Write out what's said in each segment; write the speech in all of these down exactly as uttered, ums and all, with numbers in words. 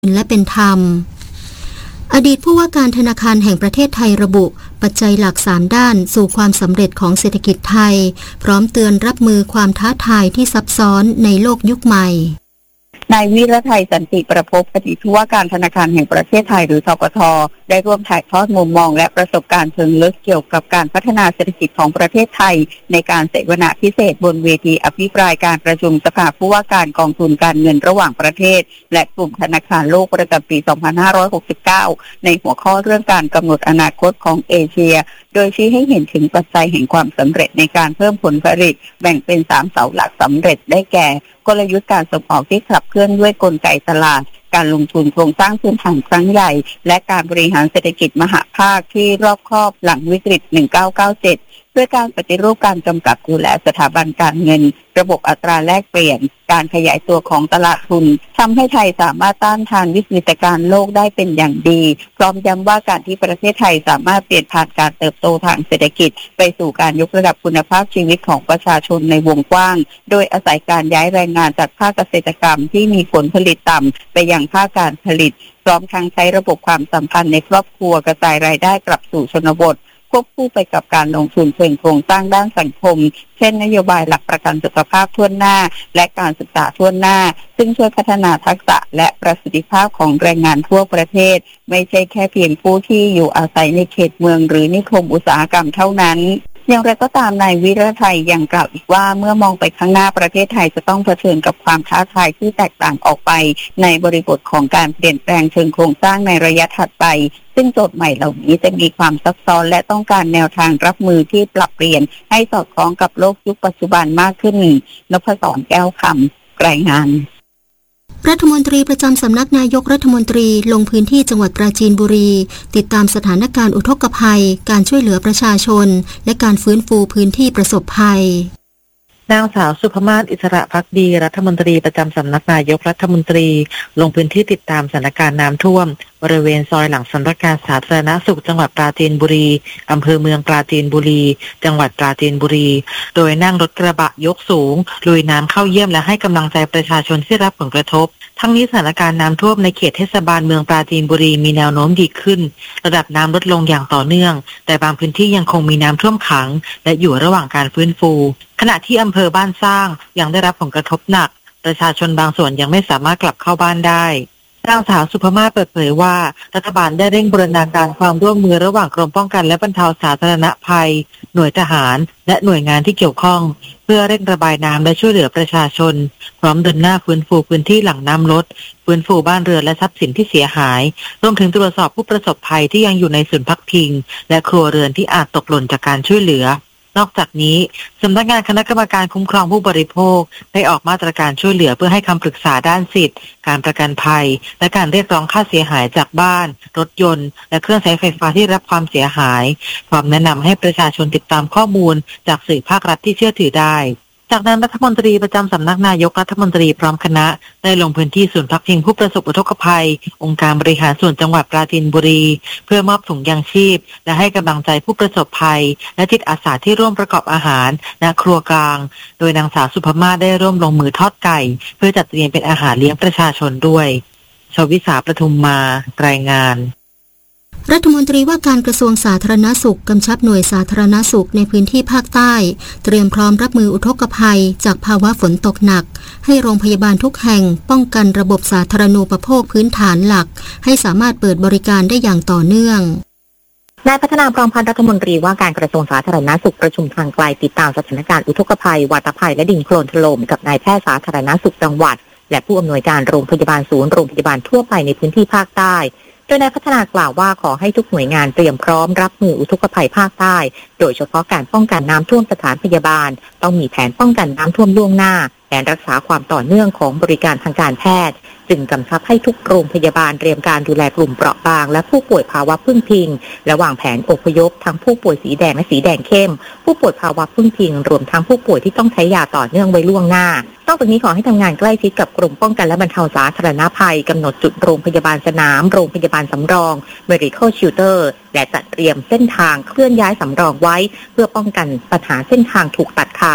และเป็นธรรมอดีตผู้ว่าการธนาคารแห่งประเทศไทยระบุปัจจัยหลักสามด้านสู่ความสำเร็จของเศรษฐกิจไทยพร้อมเตือนรับมือความท้าทายที่ซับซ้อนในโลกยุคใหม่นายวิรไทยสันติประภพอดีตผู้ว่าการธนาคารแห่งประเทศไทยหรือธกท.ได้ร่วมถ่ายทอดมุมมองและประสบการณ์เชิงลึกเกี่ยวกับการพัฒนาเศรษฐกิจของประเทศไทยในการเสวนาพิเศษบนเวทีอภิปรายการประชุมสภาผู้ว่าการกองทุนการเงินระหว่างประเทศและกลุ่มธนาคารโลกประจำปี สองพันห้าร้อยหกสิบเก้า ในหัวข้อเรื่องการกำหนดอนาคตของเอเชียโดยชี้ให้เห็นถึงปัจจัยแห่งความสำเร็จในการเพิ่มผลผลิตแบ่งเป็นสามเสาหลักสำเร็จได้แก่กลยุทธ์การส่งออกที่ขับเคลื่อนด้วยกลไกตลาดการลงทุนโครงสร้างพื้นฐานครั้งใหญ่และการบริหารเศรษฐกิจมหภาคที่รอบคอบหลังวิกฤตหนึ่งพันเก้าร้อยเก้าสิบเจ็ดด้วยการปฏิรูปการกำกับดูแลสถาบันการเงินระบบอัตราแลกเปลี่ยนการขยายตัวของตลาดทุนทำให้ไทยสามารถต้านทานวิกฤตการณ์โลกได้เป็นอย่างดีพร้อมย้ำว่าการที่ประเทศไทยสามารถเปลี่ยนผ่านการเติบโตทางเศรษฐกิจไปสู่การยกระดับคุณภาพชีวิตของประชาชนในวงกว้างโดยอาศัยการย้ายแรงงานจากภาคเกษตรกรรมที่มีผลผลิตต่ำไปยังภาคการผลิตพร้อมทั้งใช้ระบบความสัมพันธ์ในครอบครัวกระจายรายได้กลับสู่ชนบทควบคู่ไปกับการลงทุนเชิงโครงสร้างด้านสังคมเช่นนโยบายหลักประกันสุขภาพทั่วหน้าและการศึกษาทั่วหน้าซึ่งช่วยพัฒนาทักษะและประสิทธิภาพของแรงงานทั่วประเทศไม่ใช่แค่เพียงผู้ที่อยู่อาศัยในเขตเมืองหรือนิคมอุตสาหกรรมเท่านั้นอย่างไรก็ตามนายวิรไทยยังกล่าวอีกว่าเมื่อมองไปข้างหน้าประเทศไทยจะต้องเผชิญกับความท้าทายที่แตกต่างออกไปในบริบทของการเปลี่ยนแปลงเชิงโครงสร้างในระยะถัดไปซึ่งโจทย์ใหม่เหล่านี้จะมีความซับซ้อนและต้องการแนวทางรับมือที่ปรับเปลี่ยนให้สอดคล้องกับโลกยุคปัจจุบันมากขึ้นนพศร แก้วคำรายงานรัฐมนตรีประจำสำนักนายกรัฐมนตรีลงพื้นที่จังหวัดปราจีนบุรีติดตามสถานการณ์อุทกภัยการช่วยเหลือประชาชนและการฟื้นฟูพื้นที่ประสบภัยนางสาวสุภมาศอิสระภักดีรัฐมนตรีประจำสำนักนายกรัฐมนตรีลงพื้นที่ติดตามสถานการณ์น้ำท่วมบริเวณซอยหลังสำนักงานสาธารณสุขจังหวัดปราจีนบุรีอำเภอเมืองปราจีนบุรีจังหวัดปราจีนบุรีโดยนั่งรถกระบะยกสูงลุยน้ำเข้าเยี่ยมและให้กำลังใจประชาชนที่รับผลกระทบทั้งนี้สถานการณ์น้ำท่วมในเขตเทศบาลเมืองปราจีนบุรีมีแนวโน้มดีขึ้นระดับน้ำลดลงอย่างต่อเนื่องแต่บางพื้นที่ยังคงมีน้ำท่วมขังและอยู่ระหว่างการฟื้นฟูขณะที่อำเภอบ้านสร้างยังได้รับผลกระทบหนักประชาชนบางส่วนยังไม่สามารถกลับเข้าบ้านได้นางสาวสุภมาศเปิดเผยว่ารัฐบาลได้เร่งบูรณาการความร่วมมือระหว่างกรมป้องกันและบรรเทาสาธารณภัยหน่วยทหารและหน่วยงานที่เกี่ยวข้องเพื่อเร่งระบายน้ำและช่วยเหลือประชาชนพร้อมเดินหน้าฟื้นฟูพื้นที่หลังน้ำลดฟื้นฟูบ้านเรือนและทรัพย์สินที่เสียหายรวมถึงตรวจสอบผู้ประสบภัยที่ยังอยู่ในศูนย์พักพิงและครัวเรือนที่อาจตกหล่นจากการช่วยเหลือนอกจากนี้สำนักงานคณะกรรมการคุ้มครองผู้บริโภคได้ออกมาตรการช่วยเหลือเพื่อให้คำปรึกษาด้านสิทธิการประกันภัยและการเรียกร้องค่าเสียหายจากบ้านรถยนต์และเครื่องใช้ไฟฟ้าที่รับความเสียหายพร้อมแนะนำให้ประชาชนติดตามข้อมูลจากสื่อภาครัฐที่เชื่อถือได้จากนั้นรัฐมนตรีประจำสำนักนายกรัฐมนตรีพร้อมคณะได้ลงพื้นที่ศูนย์พักพิงผู้ประสบอุทกภัยองค์การบริหารส่วนจังหวัดปราจีนบุรีเพื่อมอบถุงยางชีพและให้กำลังใจผู้ประสบภัยและจิตอาสาที่ร่วมประกอบอาหารณครัวกลางโดยนางสาวสุภมาศได้ร่วมลงมือทอดไก่เพื่อจัดเตรียมเป็นอาหารเลี้ยงประชาชนด้วยชวิสาประทุมมารายงานรัฐมนตรีว่าการกระทรวงสาธารณสุขกำชับหน่วยสาธารณสุขในพื้นที่ภาคใต้เตรียมพร้อมรับมืออุทกภัยจากภาวะฝนตกหนักให้โรงพยาบาลทุกแห่งป้องกันระบบสาธารณูปโภคพื้นฐานหลักให้สามารถเปิดบริการได้อย่างต่อเนื่องนายพัฒนาพร้อมพันธ์รัฐมนตรีว่าการกระทรวงสาธารณสุขประชุมทางไกลติดตามสถานการณ์อุทกภัยวาตภัยและดินโคลนถล่มกับนายแพทย์สาธารณสุขจังหวัดและผู้อำนวยการโรงพยาบาลศูนย์โรงพยาบาลทั่วไปในพื้นที่ภาคใต้โดยนายพัฒนากล่าวว่าขอให้ทุกหน่วยงานเตรียมพร้อมรับมืออุทกภัยภาคใต้โดยเฉพาะการป้องกันน้ำท่วมสถานพยาบาลต้องมีแผนป้องกันน้ำท่วมล่วงหน้าแผนรักษาความต่อเนื่องของบริการทางการแพทย์จึงกำชับให้ทุกโรงพยาบาลเตรียมการดูแลกลุ่มเปราะบางและผู้ป่วยภาวะพึ่งพิงและวางแผนอพยพทั้งผู้ป่วยสีแดงและสีแดงเข้มผู้ป่วยภาวะพึ่งพิงรวมทั้งผู้ป่วยที่ต้องใช้ยาต่อเนื่องไว้ล่วงหน้านอกจากนี้ขอให้ทำงานใกล้ชิดกับกรมป้องกันและบรรเทาสาธารณภัยกำหนดจุดโรงพยาบาลสนามโรงพยาบาลสำรอง medical shelter และจัดเตรียมเส้นทางเคลื่อนย้ายสำรองไว้เพื่อป้องกันปัญหาเส้นทางถูกตัดขาด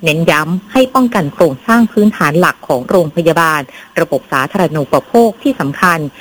เน้นย้ำให้ป้องกันโครงสร้างพื้นฐานหลักของโรงพยาบาลระบบสาธารณูปโภคที่สำคัญ